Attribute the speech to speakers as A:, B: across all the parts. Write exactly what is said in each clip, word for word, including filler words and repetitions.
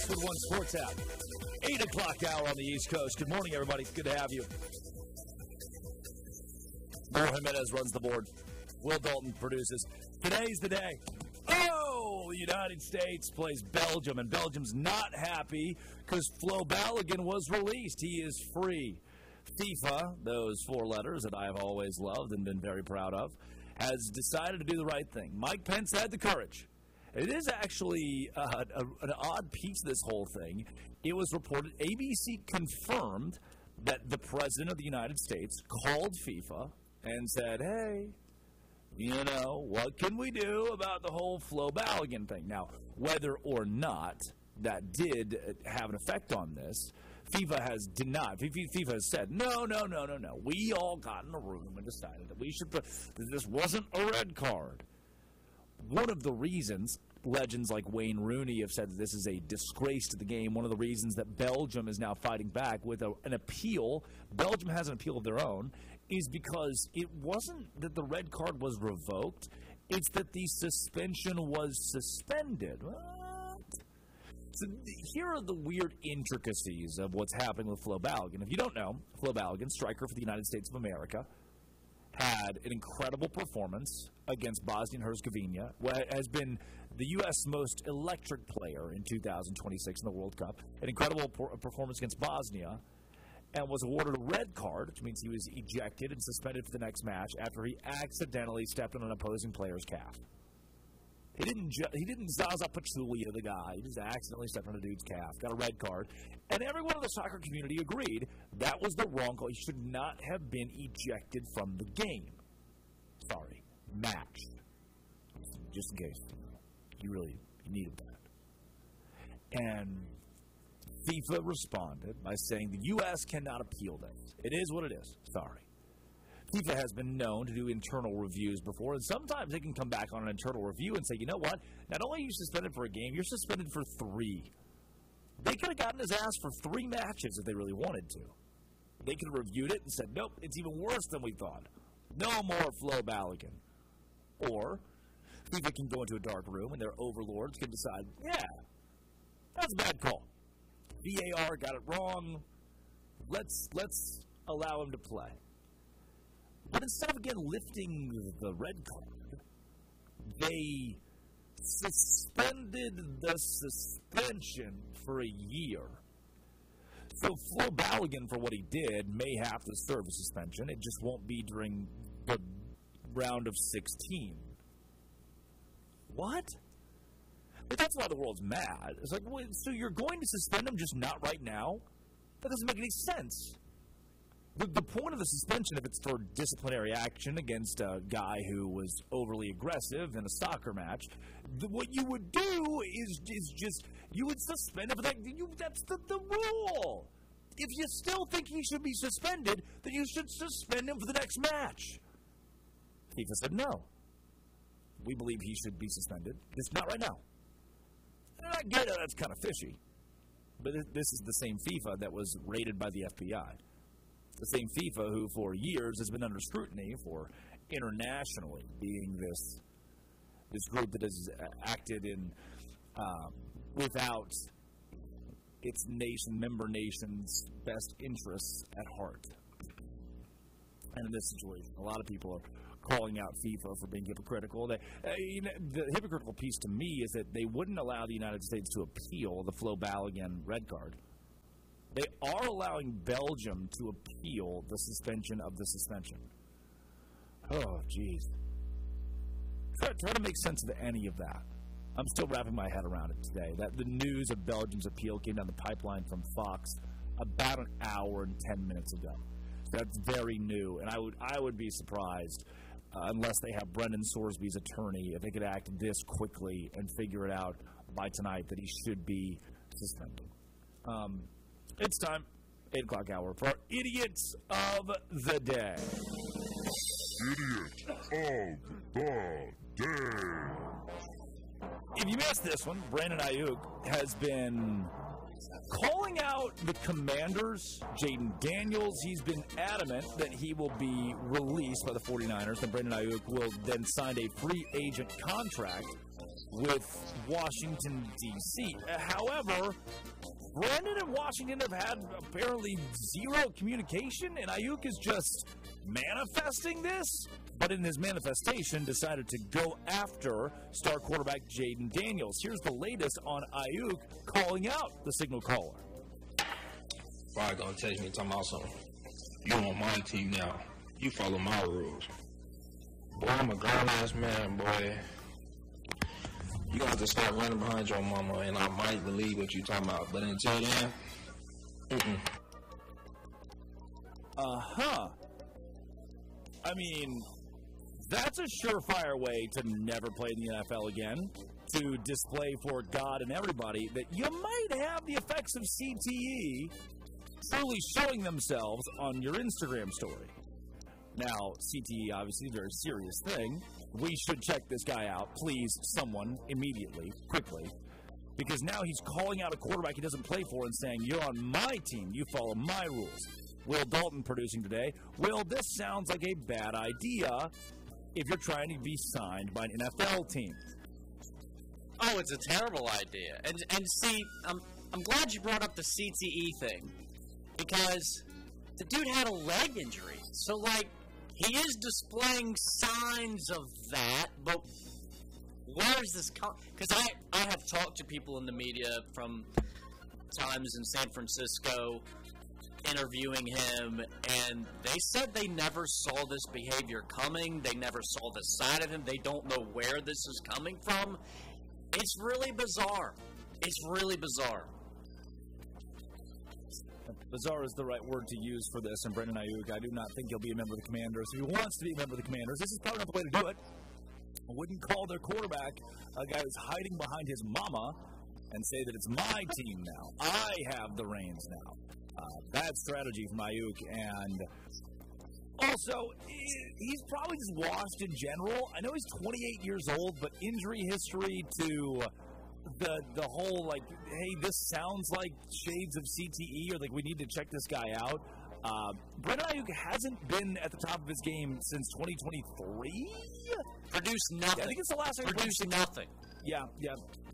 A: Food One Sports app. eight o'clock hour on the East Coast. Good morning, everybody. Good to have you. Mo Jimenez runs the board. Will Dalton produces. Today's the day. Oh, the United States plays Belgium, and Belgium's not happy because Flo Balogun was released. He is free. FIFA, those four letters that I have always loved and been very proud of, has decided to do the right thing. Mike Pence had the courage. It is actually uh, a, an odd piece of this whole thing. It was reported, A B C confirmed that the President of the United States called FIFA and said, hey, you know, what can we do about the whole Flo Balogun thing? Now, whether or not that did have an effect on this, FIFA has denied. FIFA has said, no, no, no, no, no. We all got in a room and decided that we should put, that this wasn't a red card. One of the reasons legends like Wayne Rooney have said that this is a disgrace to the game, one of the reasons that Belgium is now fighting back with a, an appeal, Belgium has an appeal of their own, is because it wasn't that the red card was revoked, it's that the suspension was suspended. What? So here are the weird intricacies of what's happening with Flo Balogun. If you don't know, Flo Balogun, striker for the United States of America, had an incredible performance against Bosnia and Herzegovina, has been the U S most electric player in two thousand twenty-six in the World Cup, an incredible performance against Bosnia, and was awarded a red card, which means he was ejected and suspended for the next match after he accidentally stepped on an opposing player's calf. He didn't ju- he didn't Zaza Pachulia, the guy. He just accidentally stepped on a dude's calf, got a red card. And everyone in the soccer community agreed that was the wrong call. He should not have been ejected from the game. Sorry, match. Just in case you really needed that. And FIFA responded by saying the U S cannot appeal this. It is what it is. Sorry. FIFA has been known to do internal reviews before, and sometimes they can come back on an internal review and say, you know what, not only are you suspended for a game, you're suspended for three. They could have gotten his ass for three matches if they really wanted to. They could have reviewed it and said, nope, it's even worse than we thought. No more Flo Balogun. Or FIFA can go into a dark room and their overlords can decide, yeah, that's a bad call. V A R got it wrong. Let's let's allow him to play. But instead of, again, lifting the red card, they suspended the suspension for a year. So Flo Balogun, for what he did, may have to serve a suspension. It just won't be during the round of sixteen. What? But that's why the world's mad. It's like, wait, so you're going to suspend him, just not right now? That doesn't make any sense. The, the point of the suspension, if it's for disciplinary action against a guy who was overly aggressive in a soccer match, the, what you would do is, is just, you would suspend him for that. You, that's the, the rule. If you still think he should be suspended, then you should suspend him for the next match. FIFA said no. We believe he should be suspended. Just not right now. And I get it, that's kind of fishy. But this is the same FIFA that was raided by the F B I. The same FIFA who, for years, has been under scrutiny for internationally being this this group that has acted in um, without its nation, member nation's best interests at heart. And in this situation, a lot of people are calling out FIFA for being hypocritical. They, uh, you know, the hypocritical piece to me is that they wouldn't allow the United States to appeal the Flo Balogun red card. They are allowing Belgium to appeal the suspension of the suspension. Oh, jeez. Try, try to make sense of any of that. I'm still wrapping my head around it today. That the news of Belgium's appeal came down the pipeline from Fox about an hour and ten minutes ago. That's very new, and I would I would be surprised uh, unless they have Brendan Sorsby's attorney if they could act this quickly and figure it out by tonight that he should be suspended. Um, It's time, eight o'clock hour, for our Idiots of the Day.
B: Idiot of the Day.
A: If you missed this one, Brandon Ayuk has been calling out the Commanders, Jaden Daniels. He's been adamant that he will be released by the 49ers, and Brandon Ayuk will then sign a free agent contract with Washington, D C However, Brandon and Washington have had apparently zero communication, and Ayuk is just manifesting this, but in his manifestation decided to go after star quarterback Jaden Daniels. Here's the latest on Ayuk calling out the signal caller.
C: Probably gonna text me talking about something. You on my team now. You follow my rules. Boy, I'm a grown-ass man, boy. You gonna have to start running behind your mama, and I might believe what you talking about. But until then, mm-mm.
A: Uh-huh. I mean, that's a surefire way to never play in the N F L again, to display for God and everybody that you might have the effects of C T E truly showing themselves on your Instagram story. Now, C T E, obviously, a very serious thing. We should check this guy out, please, someone, immediately, quickly, because now he's calling out a quarterback he doesn't play for and saying, you're on my team, you follow my rules. Will Dalton producing today. Will, this sounds like a bad idea if you're trying to be signed by an N F L team.
D: Oh, it's a terrible idea. And and see, I'm, I'm glad you brought up the C T E thing, because the dude had a leg injury. So, like, he is displaying signs of that, but where is this coming? Because I, I have talked to people in the media from times in San Francisco interviewing him, and they said they never saw this behavior coming. They never saw the side of him. They don't know where this is coming from. It's really bizarre. It's really bizarre.
A: Bizarre is the right word to use for this, and Brandon Ayuk, I do not think he'll be a member of the Commanders. If he wants to be a member of the Commanders, this is probably not the way to do it. I wouldn't call their quarterback a guy who's hiding behind his mama and say that it's my team now. I have the reins now. Uh, bad strategy from Ayuk, and also, he's probably just washed in general. I know he's twenty-eight years old, but injury history to the the whole, like, hey, this sounds like shades of C T E, or like we need to check this guy out. Uh, Brandon Ayuk hasn't been at the top of his game since twenty twenty-three.
D: Produced nothing.
A: Yeah, I think it's the last time.
D: Produced nothing.
A: Yeah, yeah.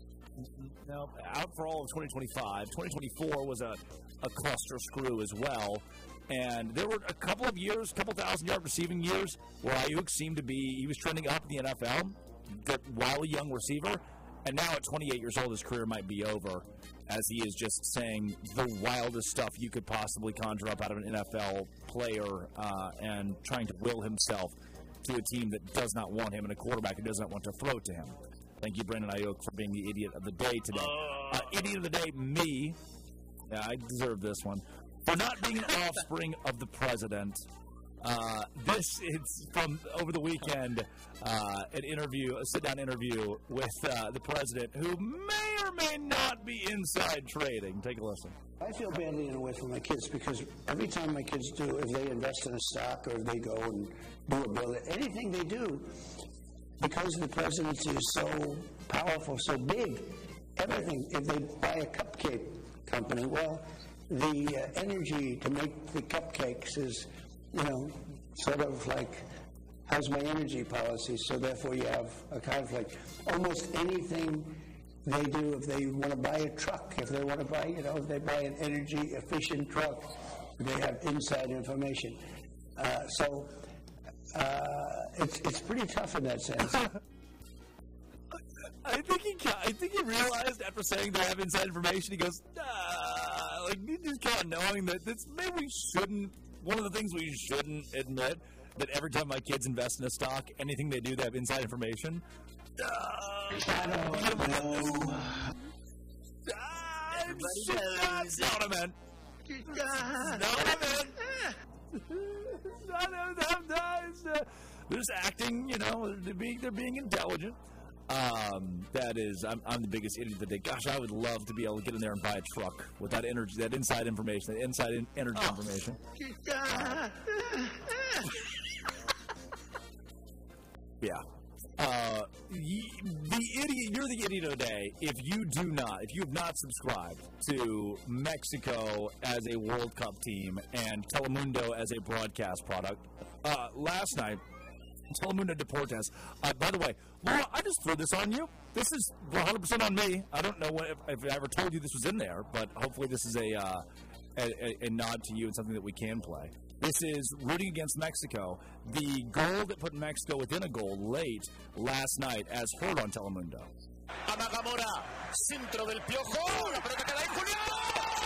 A: No, out for all of twenty twenty-five. twenty twenty-four was a, a cluster screw as well. And there were a couple of years, a couple thousand yard receiving years, where Ayuk seemed to be, he was trending up in the N F L, the wily young receiver. And now at twenty-eight years old, his career might be over, as he is just saying the wildest stuff you could possibly conjure up out of an N F L player, uh, and trying to will himself to a team that does not want him and a quarterback who does not want to throw to him. Thank you, Brandon Ayuk, for being the idiot of the day today. Uh, idiot of the day, me. Yeah, I deserve this one. For not being an offspring of the president. Uh, this is from over the weekend, uh, an interview, a sit-down interview with uh, the president, who may or may not be inside trading. Take a listen.
E: I feel badly in a way for my kids, because every time my kids do, if they invest in a stock or if they go and do a bill, anything they do, because the presidency is so powerful, so big, everything, if they buy a cupcake company, well, the uh, energy to make the cupcakes is, you know, sort of like, how's my energy policy? So therefore you have a conflict. Almost anything they do, if they want to buy a truck, if they want to buy, you know, if they buy an energy efficient truck, they have inside information. Uh, so uh, it's it's pretty tough in that sense.
A: I think he I think he realized after saying they have inside information, he goes, nah, like, just kind of knowing that this, maybe we shouldn't. One of the things we shouldn't admit, that every time my kids invest in a stock, anything they do, they have inside information. Uh,
E: I don't know.
A: Everybody knows. That's not what I meant. Not what I meant. They're just acting, you know, they're being, they're being intelligent. Um, that is, I'm, I'm the biggest idiot of the day. Gosh, I would love to be able to get in there and buy a truck with that energy, that inside information, that inside in, energy oh. information. Uh, yeah. Uh, y- the idiot, you're the idiot of the day if you do not, if you have not subscribed to Mexico as a World Cup team and Telemundo as a broadcast product. Uh, last night, Telemundo Deportes. Uh, by the way, Laura, I just threw this on you. This is one hundred percent on me. I don't know what, if, if I ever told you this was in there, but hopefully this is a, uh, a, a, a nod to you and something that we can play. This is rooting against Mexico. The goal that put Mexico within a goal late last night, as heard on Telemundo.
F: A Nagamura, centro del Piojo, la pelota queda ahí, Julián.